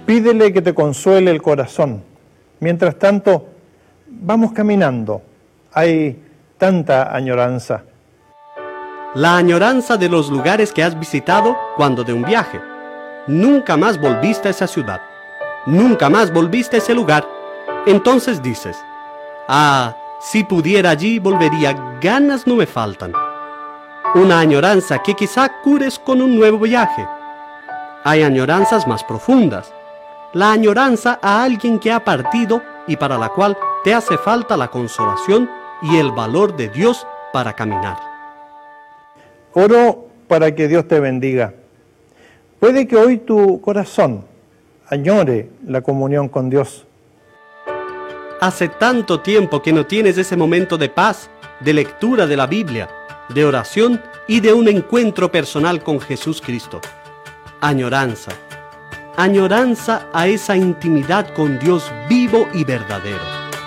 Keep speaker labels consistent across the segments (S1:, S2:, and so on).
S1: Pídele que te consuele el corazón. Mientras tanto, vamos caminando. Hay tanta añoranza.
S2: La añoranza de los lugares que has visitado cuando de un viaje. Nunca más volviste a esa ciudad. Nunca más volviste a ese lugar. Entonces dices, si pudiera allí volvería, ganas no me faltan. Una añoranza que quizá cures con un nuevo viaje. Hay añoranzas más profundas. La añoranza a alguien que ha partido y para la cual te hace falta la consolación y el valor de Dios para caminar.
S1: Oro para que Dios te bendiga. Puede que hoy tu corazón añore la comunión con Dios.
S2: Hace tanto tiempo que no tienes ese momento de paz, de lectura de la Biblia, de oración y de un encuentro personal con Jesús Cristo. Añoranza. Añoranza a esa intimidad con Dios vivo y verdadero.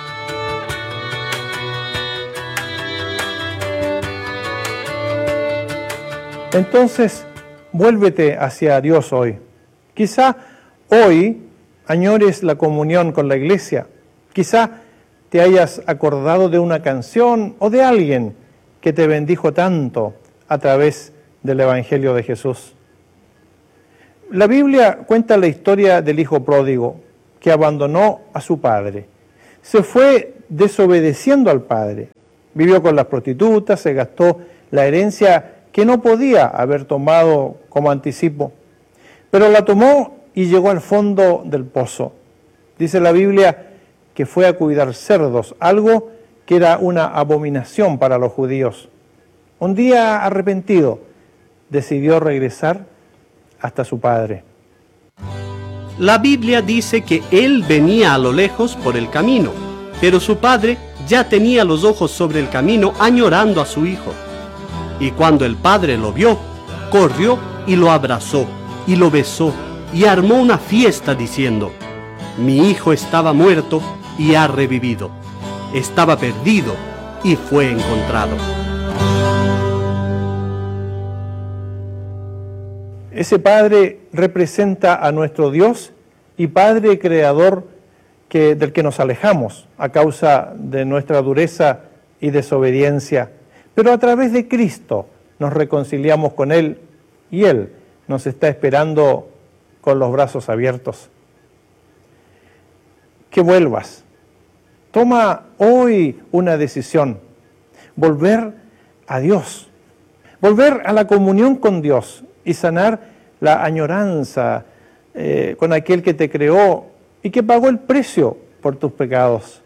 S1: Entonces, vuélvete hacia Dios hoy. Quizá hoy añores la comunión con la iglesia. Quizá te hayas acordado de una canción o de alguien que te bendijo tanto a través del Evangelio de Jesús. La Biblia cuenta la historia del hijo pródigo que abandonó a su padre. Se fue desobedeciendo al padre. Vivió con las prostitutas, se gastó la herencia que no podía haber tomado como anticipo. Pero la tomó y llegó al fondo del pozo. Dice la Biblia que fue a cuidar cerdos, algo que era una abominación para los judíos. Un día arrepentido, decidió regresar hasta su padre.
S2: La Biblia dice que él venía a lo lejos por el camino, pero su padre ya tenía los ojos sobre el camino añorando a su hijo. Y cuando el padre lo vio, corrió y lo abrazó, y lo besó, y armó una fiesta diciendo, mi hijo estaba muerto y ha revivido, estaba perdido y fue encontrado.
S1: Ese Padre representa a nuestro Dios y Padre Creador del que nos alejamos a causa de nuestra dureza y desobediencia. Pero a través de Cristo nos reconciliamos con Él y Él nos está esperando con los brazos abiertos. Que vuelvas. Toma hoy una decisión. Volver a Dios. Volver a la comunión con Dios y sanar la añoranza con aquel que te creó y que pagó el precio por tus pecados.